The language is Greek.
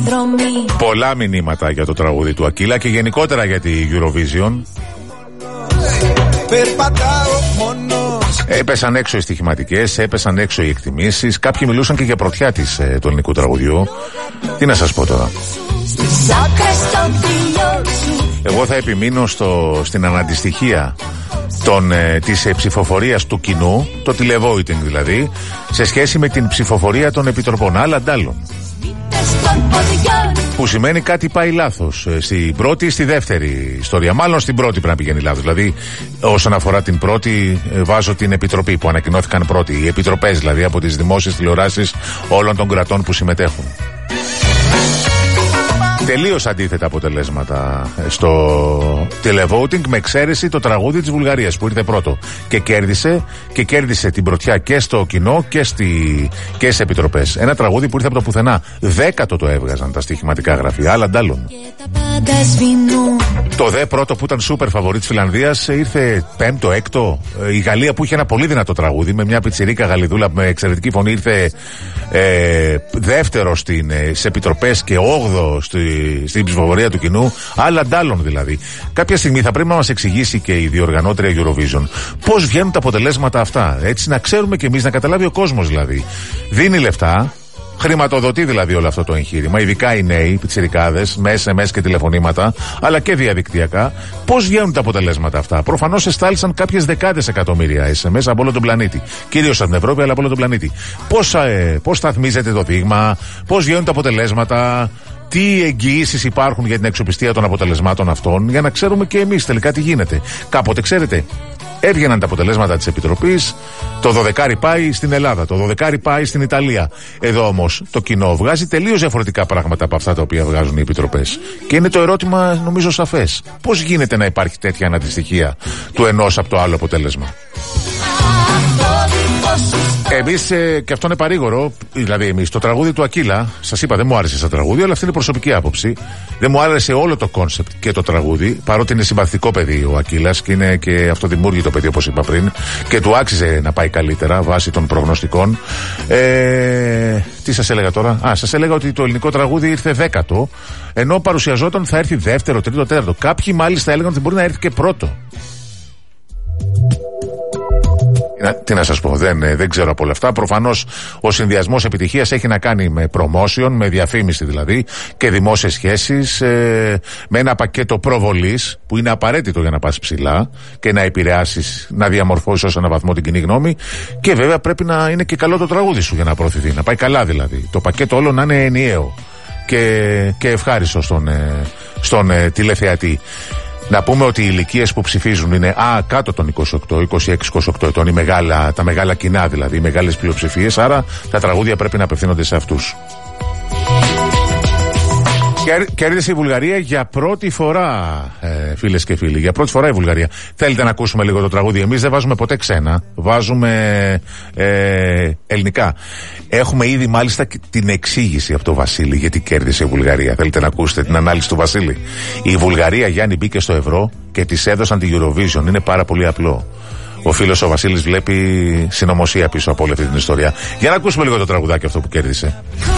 Πολλά μηνύματα για το τραγούδι του Ακύλα και γενικότερα για τη Eurovision. Έπεσαν έξω οι στοιχηματικές, έπεσαν έξω οι εκτιμήσεις. Κάποιοι μιλούσαν και για πρωτιά του ελληνικού τραγουδιού. Τι να σας πω τώρα. Εγώ θα επιμείνω στην αναντιστοιχία της ψηφοφορίας του κοινού, το τηλεβόητινγκ δηλαδή, σε σχέση με την ψηφοφορία των επιτροπών. Άλλα αντάλλων. Που σημαίνει κάτι πάει λάθος στην πρώτη ή στη δεύτερη ιστορία. Μάλλον στην πρώτη πρέπει να πηγαίνει λάθος. Δηλαδή, όσον αφορά την πρώτη, βάζω την επιτροπή που ανακοινώθηκαν πρώτοι. Οι επιτροπές δηλαδή από τις δημόσιες τηλεοράσεις όλων των κρατών που συμμετέχουν. Τελείως αντίθετα αποτελέσματα στο televoting, με εξαίρεση το τραγούδι της Βουλγαρίας που ήρθε πρώτο και κέρδισε την πρωτιά και στο κοινό και στις επιτροπές. Ένα τραγούδι που ήρθε από το πουθενά. 10ο το έβγαζαν τα στοιχηματικά γραφεία, άλλα αντάλλων. Το δε πρώτο που ήταν σούπερ φαβορί της Φιλανδίας ήρθε 5ο, 6ο. Η Γαλλία που είχε ένα πολύ δυνατό τραγούδι με μια πιτσιρίκα Γαλλιδούλα με εξαιρετική φωνή ήρθε δεύτερο στις επιτροπές και 8ο στην ψηφοφορία του κοινού. Άλλα αντάλλων δηλαδή. Κάποια στιγμή θα πρέπει να μας εξηγήσει και η διοργανώτρια Eurovision πώς βγαίνουν τα αποτελέσματα αυτά. Έτσι να ξέρουμε κι εμείς, να καταλάβει ο κόσμος δηλαδή. Δίνει λεφτά. Χρηματοδοτεί δηλαδή όλο αυτό το εγχείρημα, ειδικά οι νέοι, οι πιτσιρικάδες, με SMS και τηλεφωνήματα, αλλά και διαδικτυακά. Πώς βγαίνουν τα αποτελέσματα αυτά? Προφανώς εστάλησαν κάποιες δεκάδες εκατομμύρια SMS από όλο τον πλανήτη. Κυρίως από την Ευρώπη, αλλά από όλο τον πλανήτη. Πώς σταθμίζεται το δείγμα, πώς βγαίνουν τα αποτελέσματα, τι εγγυήσεις υπάρχουν για την αξιοπιστία των αποτελεσμάτων αυτών, για να ξέρουμε και εμείς τελικά τι γίνεται. Κάποτε, ξέρετε, έβγαιναν τα αποτελέσματα της Επιτροπής, το 12 πάει στην Ελλάδα, το 12 πάει στην Ιταλία. Εδώ όμως το κοινό βγάζει τελείως διαφορετικά πράγματα από αυτά τα οποία βγάζουν οι Επιτροπές. Και είναι το ερώτημα νομίζω σαφές. Πώς γίνεται να υπάρχει τέτοια αναντιστοιχία του ενός από το άλλο αποτέλεσμα? Εμείς, και αυτό είναι παρήγορο, δηλαδή εμείς, το τραγούδι του Ακύλα, σας είπα δεν μου άρεσε σαν τραγούδι, αλλά αυτή είναι προσωπική άποψη. Δεν μου άρεσε όλο το κόνσεπτ και το τραγούδι, παρότι είναι συμπαθητικό παιδί ο Ακύλας και είναι και αυτοδημιούργητο παιδί όπως είπα πριν και του άξιζε να πάει καλύτερα βάσει των προγνωστικών. Τι σας έλεγα τώρα? Σας έλεγα ότι το ελληνικό τραγούδι ήρθε 10ο, ενώ παρουσιαζόταν θα έρθει δεύτερο, τρίτο, τέταρτο. Κάποιοι μάλιστα έλεγαν ότι μπορεί να έρθει και πρώτο. Τι να σας πω, δεν ξέρω από όλα αυτά. Προφανώς ο συνδυασμός επιτυχίας έχει να κάνει με promotion, με διαφήμιση δηλαδή και δημόσιες σχέσεις, με ένα πακέτο προβολής που είναι απαραίτητο για να πας ψηλά και να επηρεάσεις, να διαμορφώσεις ως έναν βαθμό την κοινή γνώμη. Και βέβαια πρέπει να είναι και καλό το τραγούδι σου για να προωθηθεί, να πάει καλά δηλαδή. Το πακέτο όλο να είναι ενιαίο και ευχάριστο στον τηλεθεατή. Να πούμε ότι οι ηλικίες που ψηφίζουν είναι κάτω των 28, 26-28 ετών, τα μεγάλα κοινά δηλαδή, οι μεγάλες πλειοψηφίες, άρα τα τραγούδια πρέπει να απευθύνονται σε αυτούς. Κέρδισε η Βουλγαρία για πρώτη φορά, φίλες και φίλοι. Για πρώτη φορά η Βουλγαρία. Θέλετε να ακούσουμε λίγο το τραγούδι? Εμείς δεν βάζουμε ποτέ ξένα, βάζουμε ελληνικά. Έχουμε ήδη μάλιστα την εξήγηση από τον Βασίλη γιατί κέρδισε η Βουλγαρία. Θέλετε να ακούσετε την ανάλυση του Βασίλη? Η Βουλγαρία, Γιάννη, μπήκε στο ευρώ και της έδωσαν τη Eurovision. Είναι πάρα πολύ απλό. Ο φίλος ο Βασίλης βλέπει συνωμοσία πίσω από όλη αυτή την ιστορία. Για να ακούσουμε λίγο το τραγουδάκι αυτό που κέρδισε.